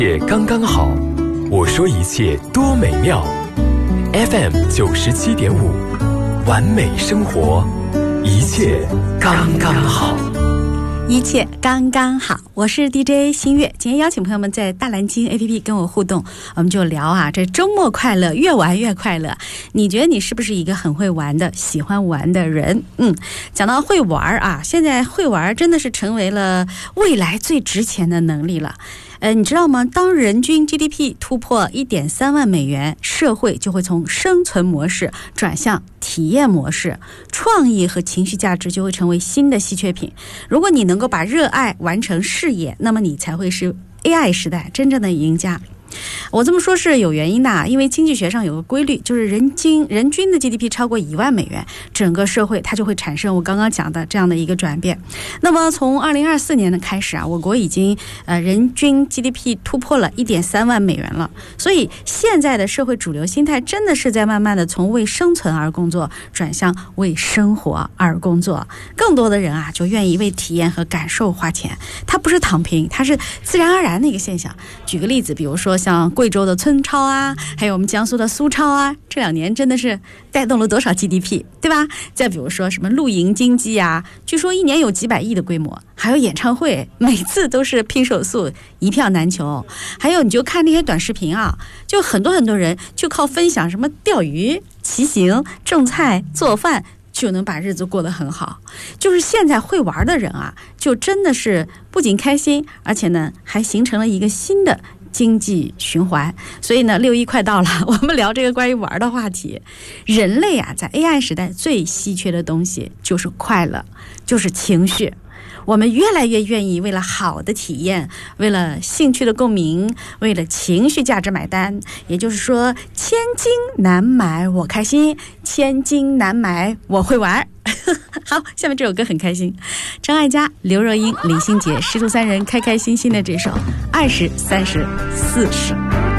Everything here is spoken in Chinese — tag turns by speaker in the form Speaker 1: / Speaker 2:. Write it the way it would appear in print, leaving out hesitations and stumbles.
Speaker 1: 也刚刚好，我说一切多美妙。FM 97.5，完美生活，一切刚刚好。
Speaker 2: 一切刚刚好，我是 DJ 新月。今天邀请朋友们在大蓝鲸 APP 跟我互动，我们就聊啊，这周末快乐，越玩越快乐。你觉得你是不是一个很会玩的、喜欢玩的人？讲到会玩啊，现在会玩真的是成为了未来最值钱的能力了。你知道吗？当人均 GDP 突破1.3万美元，社会就会从生存模式转向体验模式，创意和情绪价值就会成为新的稀缺品。如果你能够把热爱完成事业，那么你才会是 AI 时代真正的赢家。我这么说是有原因的，因为经济学上有个规律，就是人均的 GDP 超过1万美元，整个社会它就会产生我刚刚讲的这样的一个转变。那么从2024年的开始啊，我国已经人均 GDP 突破了1.3万美元了。所以现在的社会主流心态真的是在慢慢的从为生存而工作转向为生活而工作。更多的人啊就愿意为体验和感受花钱，它不是躺平，它是自然而然的一个现象。举个例子，比如说像贵州的村超啊，还有我们江苏的苏超啊，这2年真的是带动了多少 GDP， 对吧？再比如说什么露营经济啊，据说1年有几百亿的规模，还有演唱会，每次都是拼手速，一票难求。还有你就看那些短视频啊，就很多人就靠分享什么钓鱼、骑行、种菜、做饭，就能把日子过得很好。就是现在会玩的人啊，就真的是不仅开心，而且呢还形成了一个新的经济循环。所以呢6·1快到了，我们聊这个关于玩的话题。人类啊在 AI 时代最稀缺的东西就是快乐，就是情绪。我们越来越愿意为了好的体验，为了兴趣的共鸣，为了情绪价值买单。也就是说，千金难买我开心，千金难买我会玩。好，下面这首歌很开心，张艾嘉、刘若英、李心洁师徒3人开开心心的这首20、30、40。